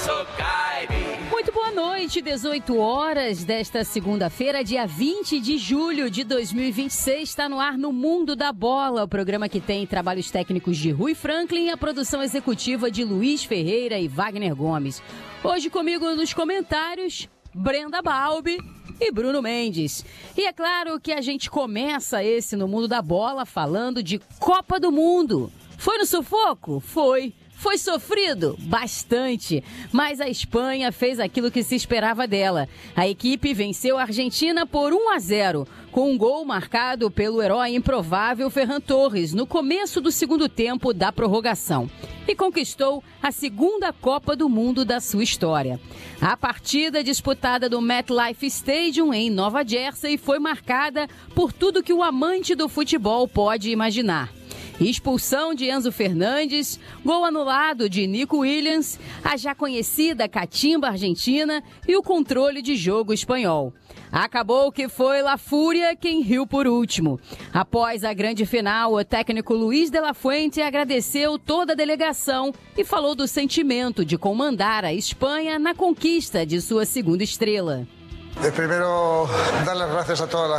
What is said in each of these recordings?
Muito boa noite, 18 horas desta segunda-feira, dia 20 de julho de 2026, está no ar no Mundo da Bola, o programa que tem trabalhos técnicos de Rui Franklin e a produção executiva de Luiz Ferreira e Wagner Gomes. Hoje comigo nos comentários, Brenda Balbi e Bruno Mendes. E é claro que a gente começa esse no Mundo da Bola falando de Copa do Mundo. Foi no sufoco? Foi. Foi sofrido? Bastante. Mas a Espanha fez aquilo que se esperava dela. A equipe venceu a Argentina por 1-0, com um gol marcado pelo herói improvável Ferran Torres no começo do segundo tempo da prorrogação. E conquistou a segunda Copa do Mundo da sua história. A partida disputada do MetLife Stadium em Nova Jersey foi marcada por tudo que o amante do futebol pode imaginar. Expulsão de Enzo Fernandes, gol anulado de Nico Williams, a já conhecida catimba argentina e o controle de jogo espanhol. Acabou que foi La Fúria quem riu por último. Após a grande final, o técnico Luis de la Fuente agradeceu toda a delegação e falou do sentimento de comandar a Espanha na conquista de sua segunda estrela. Primero, dar las gracias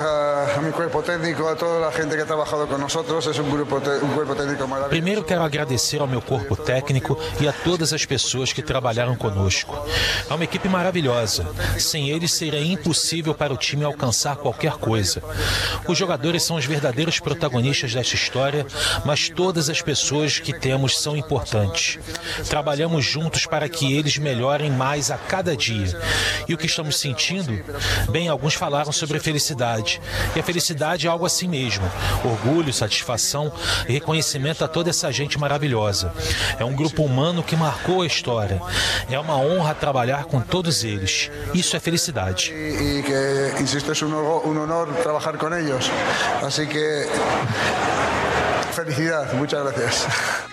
a mi cuerpo técnico, a toda a gente que ha trabajado con nosotros. Es un cuerpo técnico maravilhoso. Primeiro quero agradecer ao meu corpo técnico e a todas as pessoas que trabalharam conosco. É uma equipe maravilhosa. Sem eles seria impossível para o time alcançar qualquer coisa. Os jogadores são os verdadeiros protagonistas desta história, mas todas as pessoas que temos são importantes. Trabalhamos juntos para que eles melhorem mais a cada dia. E o que estamos sentindo? Bem, alguns falaram sobre a felicidade. E a felicidade é algo assim mesmo. Orgulho, satisfação e reconhecimento a toda essa gente maravilhosa. É um grupo humano que marcou a história. É uma honra trabalhar com todos eles. Isso é felicidade. E que, insisto, é um honor trabalhar com eles. Assim que, felicidade. Muitas gracias.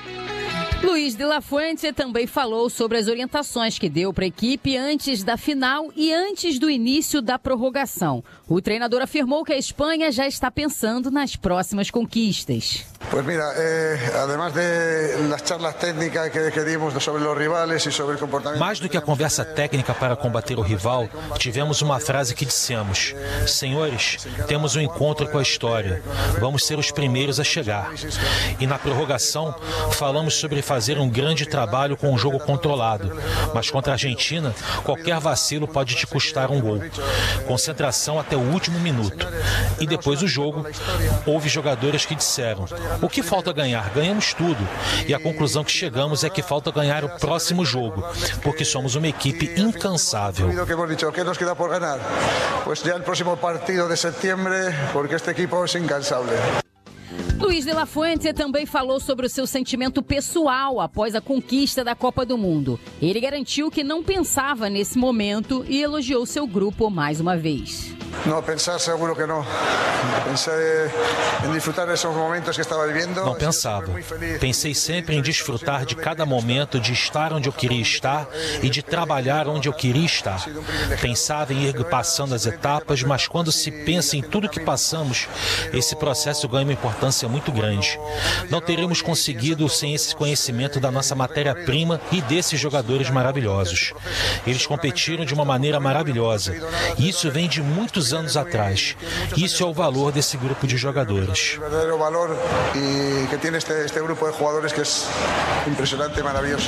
Luis de la Fuente também falou sobre as orientações que deu para a equipe antes da final e antes do início da prorrogação. O treinador afirmou que a Espanha já está pensando nas próximas conquistas. Pues mira, además de las charlas técnicas que dimos sobre los rivales y sobre el comportamiento. Mais do que a conversa técnica para combater o rival, tivemos uma frase que dissemos: senhores, temos um encontro com a história. Vamos ser os primeiros a chegar. E na prorrogação, falamos sobre fazer um grande trabalho com um jogo controlado. Mas contra a Argentina, qualquer vacilo pode te custar um gol. Concentração até o último minuto. E depois do jogo, houve jogadores que disseram: o que falta ganhar? Ganhamos tudo. E a conclusão que chegamos é que falta ganhar o próximo jogo, porque somos uma equipe incansável. O que nos queda por ganhar? Pues já o próximo partido de setembro, porque este equipo é incansável. Luis de la Fuente também falou sobre o seu sentimento pessoal após a conquista da Copa do Mundo. Ele garantiu que não pensava nesse momento e elogiou seu grupo mais uma vez. Não, pensar seguro que não. Pensei em desfrutar desses momentos que estava vivendo. Não pensava. Pensei sempre em desfrutar de cada momento, de estar onde eu queria estar e de trabalhar onde eu queria estar. Pensava em ir passando as etapas, mas quando se pensa em tudo que passamos, esse processo ganha uma importância muito grande. Não teríamos conseguido sem esse conhecimento da nossa matéria-prima e desses jogadores maravilhosos. Eles competiram de uma maneira maravilhosa. E isso vem de muitos anos atrás. Isso é o valor desse grupo de jogadores. O verdadeiro valor que tem este grupo de jogadores que é impressionante e maravilhoso.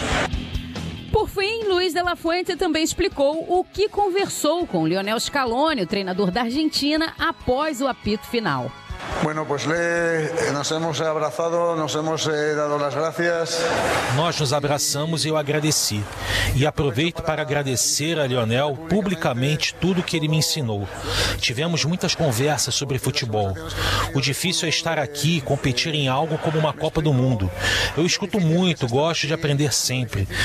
Por fim, Luis de la Fuente também explicou o que conversou com Lionel Scaloni, o treinador da Argentina, após o apito final. Bueno, pues nos hemos abrazado, nos hemos dado las gracias. Nós nos abraçamos e eu agradeci. E aproveito para agradecer a Lionel publicamente tudo que ele me ensinou. Tivemos muitas conversas sobre futebol. O difícil é estar aqui e competir em algo como uma Copa do Mundo. Eu escuto muito, gosto de aprender sempre.